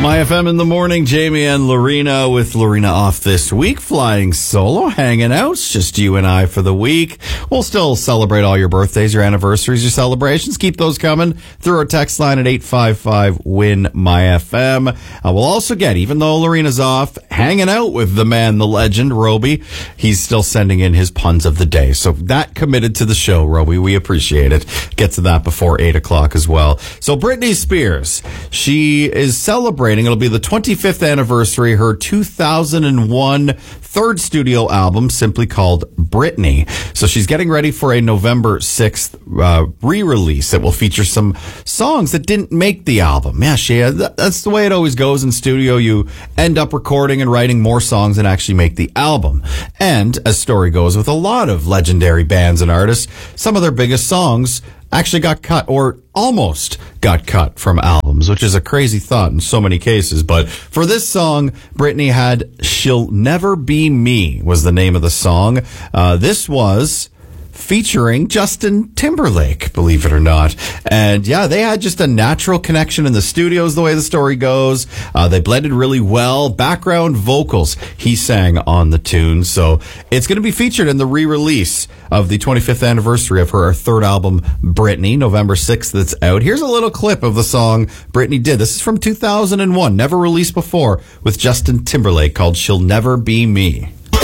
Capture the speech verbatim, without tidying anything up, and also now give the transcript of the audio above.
My F M in the morning, Jamie and Lorena with Lorena off this week, flying solo, hanging out. It's just you and I for the week. We'll still celebrate all your birthdays, your anniversaries, your celebrations. Keep those coming through our text line at eight five five, W I N, M Y F M. Uh, we'll also get, even though Lorena's off, hanging out with the man, the legend, Roby. He's still sending in his puns of the day. So that committed to the show, Roby. We appreciate it. Get to that before eight o'clock as well. So Britney Spears, she is celebrating. It'll be the twenty-fifth anniversary, her two thousand one third studio album, simply called Britney. So she's getting ready for a November sixth uh, re-release that will feature some songs that didn't make the album. Yeah, she has, that's the way it always goes in studio. You end up recording and writing more songs than actually make the album. And as story goes with a lot of legendary bands and artists, some of their biggest songs actually got cut or almost got cut from albums, which is a crazy thought in so many cases. But for this song, Britney had She'll Never Be Me was the name of the song. Uh, this was featuring Justin Timberlake, believe it or not. And yeah, they had just a natural connection in the studios, the way the story goes. Uh, they blended really well. Background vocals, he sang on the tune. So it's going to be featured in the re-release of the twenty-fifth anniversary of her third album, Britney, November sixth, that's out. Here's a little clip of the song Britney did. This is from two thousand one, never released before, with Justin Timberlake, called She'll Never Be Me.